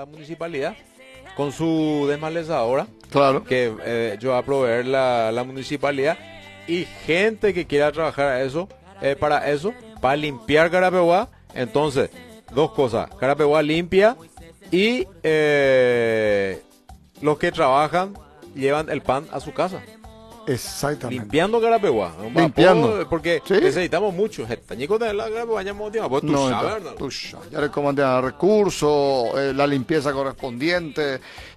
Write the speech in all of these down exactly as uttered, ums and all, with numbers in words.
la municipalidad con su desmalezadora. Claro. Que eh, yo va a proveer la, la municipalidad. Y gente que quiera trabajar a eso, eh, para eso, para limpiar Carapeguá. Entonces, dos cosas. Carapeguá limpia y eh, los que trabajan llevan el pan a su casa. Exactamente. Limpiando Carapeguá. Limpiando. Porque ¿sí? Necesitamos mucho. Tañico de la Carapeguá ya hemos pues tú no, sabes, tú ya le comandan recursos, eh, la limpieza correspondiente,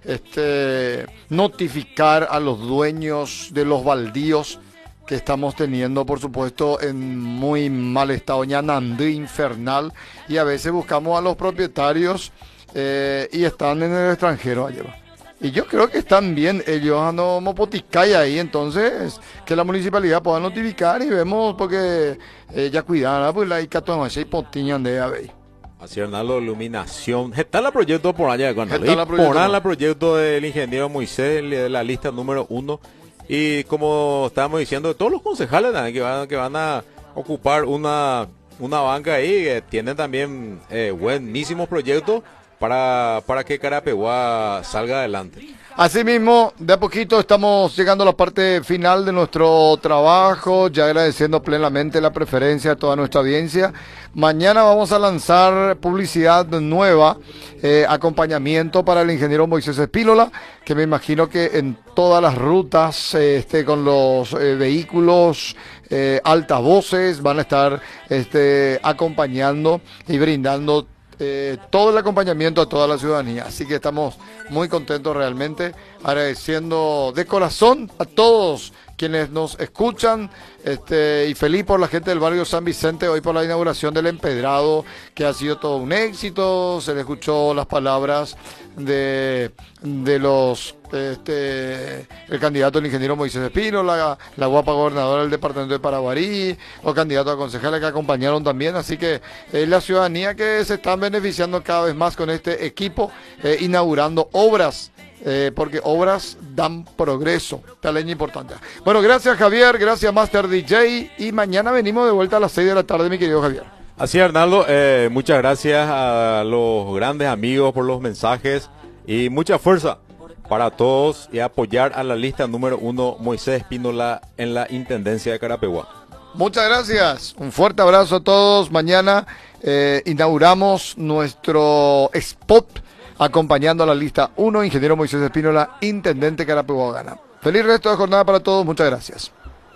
este, notificar a los dueños de los baldíos que estamos teniendo, por supuesto, en muy mal estado, ñanandí infernal, y a veces buscamos a los propietarios eh, y están en el extranjero allá. Y yo creo que están bien, ellos no mopoticay ahí, entonces que la municipalidad pueda notificar y vemos, porque eh, ya cuidan, pues la icatón y potiñan de ahí. Así Hernando, iluminación. Está la proyecto por allá de Cuernavaca. Está la proyecto, por la proyecto del ingeniero Moisés, de la lista número uno. Y como estábamos diciendo, todos los concejales también que van, que van a ocupar una, una banca ahí, que tienen también eh, buenísimos proyectos para, para que Carapeguá salga adelante. Asimismo, de a poquito estamos llegando a la parte final de nuestro trabajo, ya agradeciendo plenamente la preferencia de toda nuestra audiencia. Mañana vamos a lanzar publicidad nueva, eh, acompañamiento para el ingeniero Moisés Espínola, que me imagino que en todas las rutas, eh, este, con los eh, vehículos, eh, altavoces, van a estar este, acompañando y brindando Eh, todo el acompañamiento a toda la ciudadanía. Así que estamos muy contentos realmente, agradeciendo de corazón a todos quienes nos escuchan, este, y feliz por la gente del barrio San Vicente hoy por la inauguración del empedrado, que ha sido todo un éxito. Se le escuchó las palabras de, de los este, el candidato del ingeniero Moisés Espínola, la, la guapa gobernadora del departamento de Paraguarí, los candidatos a concejales que acompañaron también. Así que eh, la ciudadanía que se están beneficiando cada vez más con este equipo, eh, inaugurando obras. Eh, porque obras dan progreso, tal importante. Bueno, gracias Javier, gracias Master D J, y mañana venimos de vuelta a las seis de la tarde, mi querido Javier. Así Arnaldo, eh, muchas gracias a los grandes amigos por los mensajes y mucha fuerza para todos y apoyar a la lista número uno Moisés Espínola en la Intendencia de Carapeguá. Muchas gracias, un fuerte abrazo a todos. Mañana eh, inauguramos nuestro spot acompañando a la lista uno, ingeniero Moisés Espínola, intendente Carapeguá Gana. Feliz resto de jornada para todos, muchas gracias.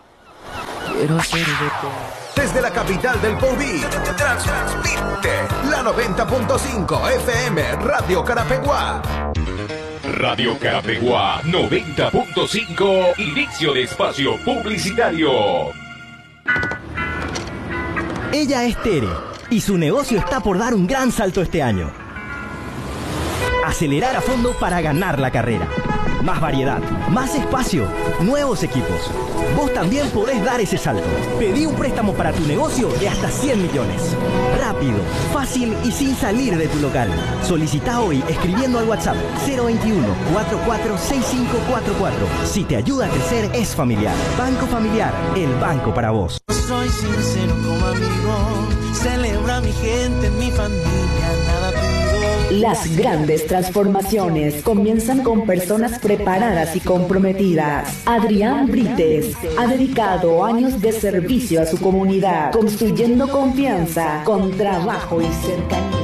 Desde la capital del Podí, transmite la noventa punto cinco F M Radio Carapeguá. Radio Carapeguá noventa punto cinco, inicio de espacio publicitario. Ella es Tere y su negocio está por dar un gran salto este año. Acelerar a fondo para ganar la carrera. Más variedad, más espacio, nuevos equipos. Vos también podés dar ese salto. Pedí un préstamo para tu negocio de hasta cien millones. Rápido, fácil y sin salir de tu local. Solicita hoy escribiendo al WhatsApp cero veintiuno, cuarenta y cuatro, sesenta y cinco cuarenta y cuatro. Si te ayuda a crecer, es familiar. Banco Familiar, el banco para vos. Soy sincero como amigo, celebra a mi gente, mi familia, nada pido. Las grandes transformaciones comienzan con personas preparadas y comprometidas. Adrián Brites ha dedicado años de servicio a su comunidad, construyendo confianza con trabajo y cercanía.